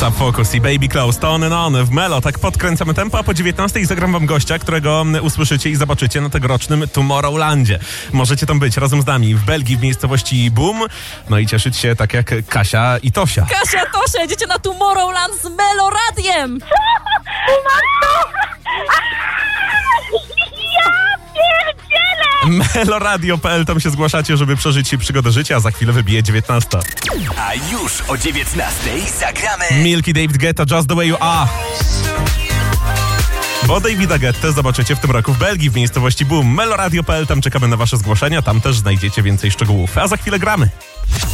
ASAP Focus i Baby Close, on and on w Melo. Tak podkręcamy tempo, a po 19 zagram wam gościa, którego usłyszycie i zobaczycie na tegorocznym Tomorrowlandzie. Możecie tam być razem z nami w Belgii, w miejscowości Boom. No i cieszyć się tak jak Kasia i Tosia. Kasia, Tosia, jedziecie na Tomorrowland z Melo Radiem! Meloradio.pl, tam się zgłaszacie, żeby przeżyć przygodę życia, a za chwilę wybije 19. A już o 19 zagramy Milky, David Guetta, Just the Way You Are. Bo Davida Guettę zobaczycie w tym roku w Belgii, w miejscowości Boom. Meloradio.pl, tam czekamy na wasze zgłoszenia, tam też znajdziecie więcej szczegółów. A za chwilę gramy.